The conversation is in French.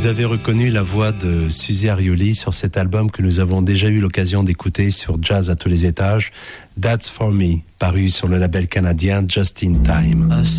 avez reconnu la voix de Suzy Arioli sur cet album que nous avons déjà eu l'occasion d'écouter sur Jazz à tous les étages, That's For Me, paru sur le label canadien Just In Time.